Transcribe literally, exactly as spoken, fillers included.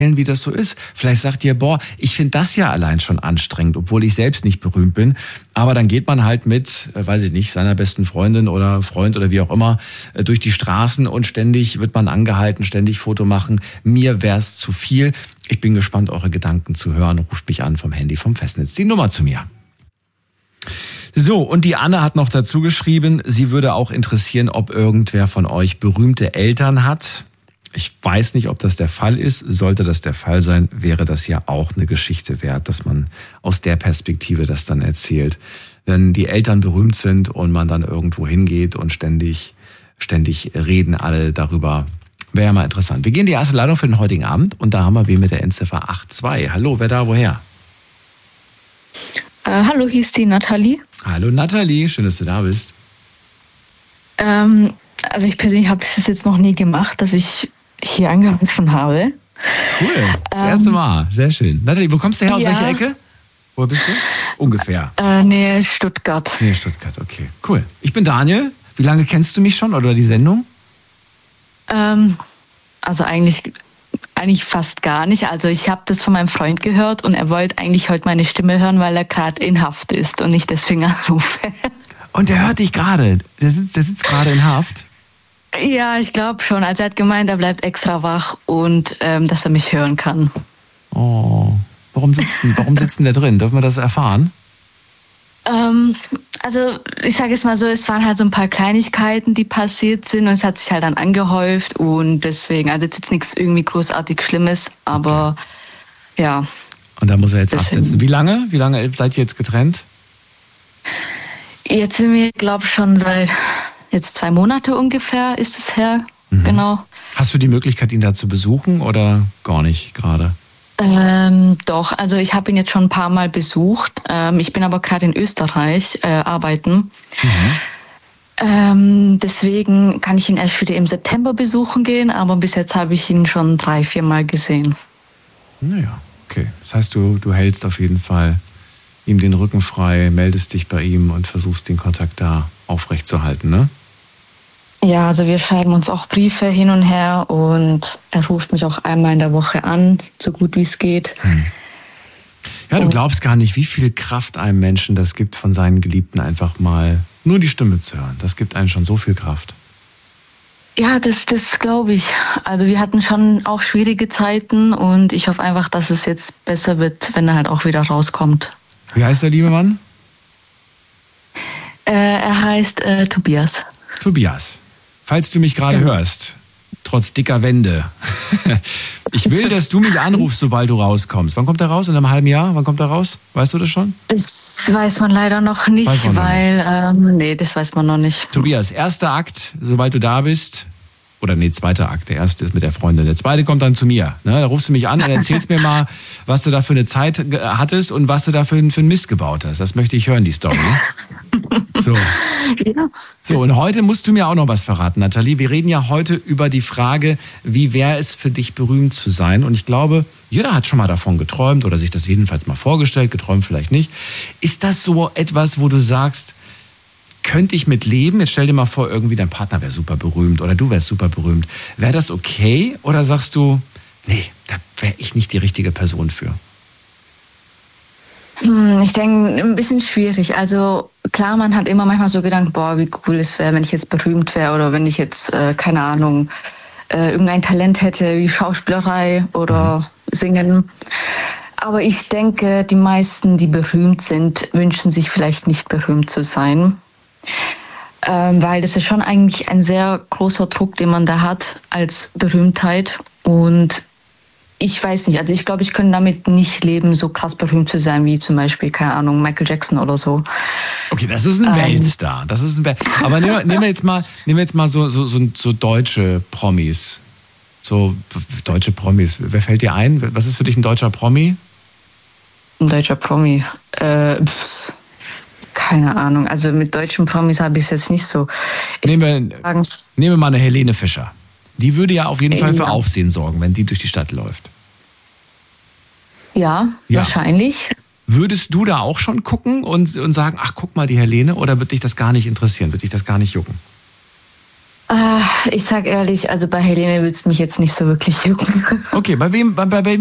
wie das so ist. Vielleicht sagt ihr, boah, ich finde das ja allein schon anstrengend, obwohl ich selbst nicht berühmt bin. Aber dann geht man halt mit, äh, weiß ich nicht, seiner besten Freundin oder Freund oder wie auch immer, äh, durch die Straßen und ständig wird man angehalten, ständig Foto machen. Mir wär's zu viel. Ich bin gespannt, eure Gedanken zu hören. Ruft mich an vom Handy vom Festnetz. Die Nummer zu mir. So, und die Anne hat noch dazu geschrieben, sie würde auch interessieren, ob irgendwer von euch berühmte Eltern hat. Ich weiß nicht, ob das der Fall ist. Sollte das der Fall sein, wäre das ja auch eine Geschichte wert, dass man aus der Perspektive das dann erzählt. Wenn die Eltern berühmt sind und man dann irgendwo hingeht und ständig, ständig reden alle darüber, wäre ja mal interessant. Wir gehen in die erste Leitung für den heutigen Abend und da haben wir wen mit der Endziffer acht zwei. Hallo, wer da, woher? Äh, hallo, hier ist die Nathalie. Hallo Nathalie, schön, dass du da bist. Ähm, also ich persönlich habe das jetzt noch nie gemacht, dass ich hier angerufen habe. Cool, das ähm, erste Mal, sehr schön. Nathalie, wo kommst du her, aus ja. welcher Ecke? Wo bist du? Ungefähr. Äh, Nähe Stuttgart. Nähe Stuttgart, okay, cool. Ich bin Daniel. Wie lange kennst du mich schon oder die Sendung? Ähm, also eigentlich, eigentlich fast gar nicht. Also ich habe das von meinem Freund gehört und er wollte eigentlich heute meine Stimme hören, weil er gerade in Haft ist und ich deswegen anrufe. Und der hört dich gerade. Der sitzt, der sitzt gerade in Haft. Ja, ich glaube schon. Also er hat gemeint, er bleibt extra wach und ähm, dass er mich hören kann. Oh, warum sitzen, warum sitzen der drin? Dürfen wir das erfahren? Ähm, also ich sage jetzt mal so, es waren halt so ein paar Kleinigkeiten, die passiert sind und es hat sich halt dann angehäuft und deswegen, also jetzt ist nichts irgendwie großartig Schlimmes, aber okay. Ja. Und da muss er jetzt deswegen absitzen. Wie lange? Wie lange seid ihr jetzt getrennt? Jetzt sind wir, glaube ich, schon seit jetzt zwei Monate ungefähr ist es her. Mhm. Genau. Hast du die Möglichkeit, ihn da zu besuchen oder gar nicht gerade? Ähm, doch, also ich habe ihn jetzt schon ein paar Mal besucht. Ähm, ich bin aber gerade in Österreich äh, arbeiten. Mhm. Ähm, deswegen kann ich ihn erst wieder im September besuchen gehen, aber bis jetzt habe ich ihn schon drei, vier Mal gesehen. Naja, okay. Das heißt, du, du hältst auf jeden Fall ihm den Rücken frei, meldest dich bei ihm und versuchst den Kontakt da aufrechtzuerhalten, ne? Ja, also wir schreiben uns auch Briefe hin und her und er ruft mich auch einmal in der Woche an, so gut wie es geht. Hm. Ja, du glaubst gar nicht, wie viel Kraft einem Menschen das gibt, von seinen Geliebten einfach mal nur die Stimme zu hören. Das gibt einem schon so viel Kraft. Ja, das, das glaube ich. Also wir hatten schon auch schwierige Zeiten und ich hoffe einfach, dass es jetzt besser wird, wenn er halt auch wieder rauskommt. Wie heißt der liebe Mann? Äh, er heißt äh, Tobias. Tobias. Falls du mich gerade genau. hörst, trotz dicker Wände, ich will, dass du mich anrufst, sobald du rauskommst. Wann kommt er raus? In einem halben Jahr? Wann kommt er raus? Weißt du das schon? Das weiß man leider noch nicht, noch weil, nicht. Ähm, nee, das weiß man noch nicht. Tobias, erster Akt, sobald du da bist, oder nee, zweiter Akt, der erste ist mit der Freundin, der zweite kommt dann zu mir. Ne? Da rufst du mich an und erzählst mir mal, was du da für eine Zeit hattest und was du da für, für einen Mist gebaut hast. Das möchte ich hören, die Story. So. Ja. So, und heute musst du mir auch noch was verraten, Nathalie. Wir reden ja heute über die Frage, wie wäre es für dich, berühmt zu sein? Und ich glaube, jeder hat schon mal davon geträumt oder sich das jedenfalls mal vorgestellt, geträumt vielleicht nicht. Ist das so etwas, wo du sagst, könnte ich mit leben? Jetzt stell dir mal vor, irgendwie dein Partner wäre super berühmt oder du wärst super berühmt. Wäre das okay? Oder sagst du, nee, da wäre ich nicht die richtige Person für? Ich denke, ein bisschen schwierig. Also klar, man hat immer manchmal so gedacht, boah, wie cool es wäre, wenn ich jetzt berühmt wäre oder wenn ich jetzt, äh, keine Ahnung, äh, irgendein Talent hätte wie Schauspielerei oder mhm. Singen. Aber ich denke, die meisten, die berühmt sind, wünschen sich vielleicht nicht berühmt zu sein. Ähm, weil das ist schon eigentlich ein sehr großer Druck, den man da hat als Berühmtheit. Und ich weiß nicht, also ich glaube, ich könnte damit nicht leben, so krass berühmt zu sein, wie zum Beispiel, keine Ahnung, Michael Jackson oder so. Okay, das ist ein ähm. Weltstar. Das ist ein Welt- Aber nehmen wir, nehmen wir jetzt mal, nehmen wir jetzt mal so, so, so, so deutsche Promis. So deutsche Promis. Wer fällt dir ein? Was ist für dich ein deutscher Promi? Ein deutscher Promi? Äh, pff, keine Ahnung. Also mit deutschen Promis habe ich es jetzt nicht so. Ich nehmen, wir, sagen, nehmen wir mal eine Helene Fischer. Die würde ja auf jeden Fall für ja. Aufsehen sorgen, wenn die durch die Stadt läuft. Ja, ja, wahrscheinlich. Würdest du da auch schon gucken und, und sagen, ach, guck mal, die Helene, oder wird dich das gar nicht interessieren, wird dich das gar nicht jucken? Äh, Ich sag ehrlich, also bei Helene will es mich jetzt nicht so wirklich jucken. Okay, bei wem, bei, bei